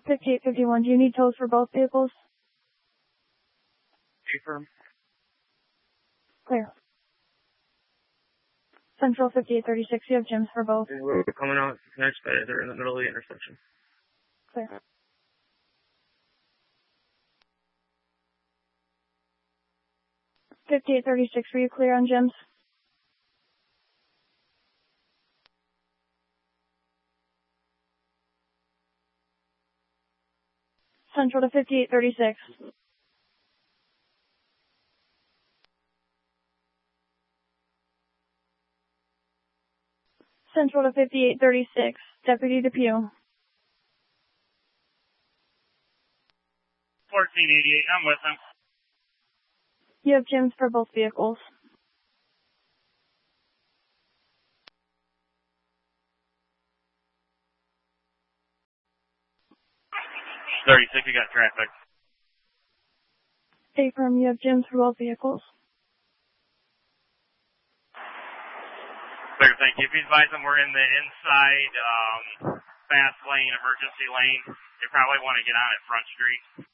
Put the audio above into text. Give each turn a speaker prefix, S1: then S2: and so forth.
S1: 5851, do you need tows for both vehicles?
S2: Affirm.
S1: Clear. Central 5836, you have Jims for both.
S2: We're coming out next, but they're in the middle of the intersection.
S1: Clear. $5836, were you clear on Jims? Central to 5836. Central to 5836, Deputy Depew.
S3: 1488, I'm with him.
S1: You have Jims for both vehicles.
S3: $36, you got traffic.
S1: Affirm, you have Jims for both vehicles.
S3: Clear, thank you. If you advise them we're in the inside fast lane, emergency lane, they probably want to get on at Front Street.